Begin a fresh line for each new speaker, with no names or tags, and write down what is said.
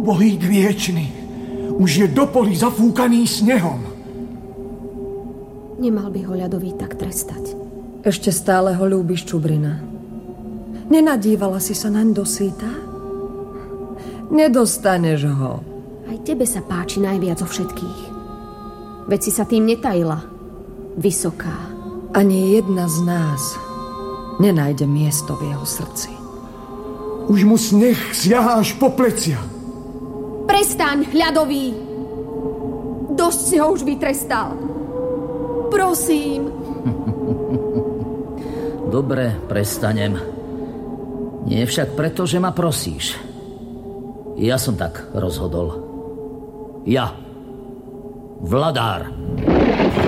Bohík viečný, už je do poli zafúkaný snehom.
Nemal by ho ľadový tak trestať.
Ešte stále ho ľúbiš, Čubrina. Nenadívala si sa naň dosýta? Nedostaneš ho.
Aj tebe sa páči najviac zo všetkých. Veď si sa tým netajila. Vysoká.
Ani jedna z nás nenájde miesto v jeho srdci.
Už mu sneh siaha až po plecia.
Prestaň, ľadový! Dosť si ho už vytrestal. Prosím.
Dobre, prestanem. Nie však preto, že ma prosíš. Ja som tak rozhodol. Ja, Vladár.